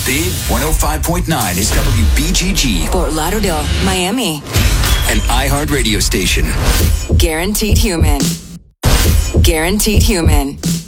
Big 105.9 is WBGG. Fort Lauderdale, Miami. An iHeart radio station. Guaranteed human. Guaranteed human.